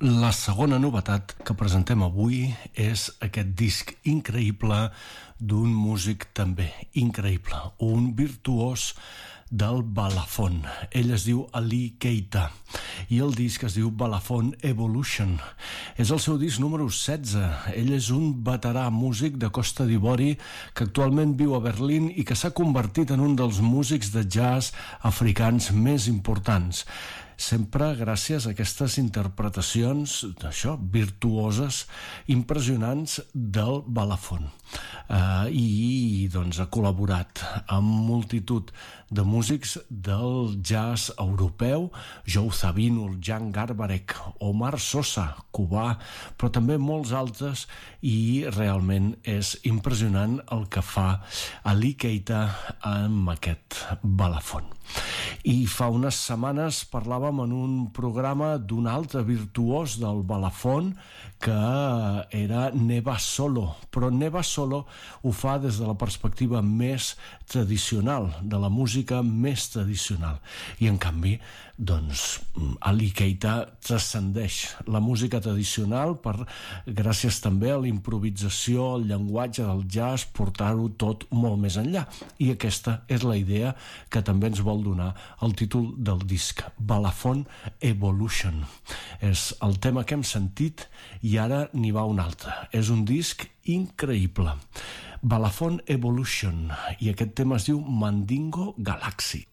La segona novetat que presentem avui és aquest disc increïble d'un músic també increïble, un virtuós del balafon. Ell es diu Ali Keita i el disc es diu Balafon Evolution. És el seu disc número 16. Ell és un veterà músic de Costa d'Ivori que actualment viu a Berlín i que s'ha convertit en un dels músics de jazz africans més importants. Sempre gràcies a aquestes interpretacions d'això, virtuoses, impressionants del balafon. I doncs ha col·laborat amb multitud de músics del jazz europeu, Joe Zawinul, Jan Garbarek, Omar Sosa, cubà, però també molts altres, i realment és impressionant el que fa Ali Keita amb aquest balafon. I fa unes setmanes parlàvem en un programa d'un altre virtuós del balafon que era Neva Solo, però Neva Solo ho fa des de la perspectiva més tradicional, de la música més tradicional, i en canvi doncs Ali Keita transcendeix la música tradicional gràcies també a la improvisació, al llenguatge del jazz, portar-ho tot molt més enllà, i aquesta és la idea que també ens vol donar el títol del disc, Balafon Evolution. És el tema que hem sentit i ara n'hi va un altre. És un disc increïble, Balafon Evolution, i aquest tema es diu Mandingo Galaxy.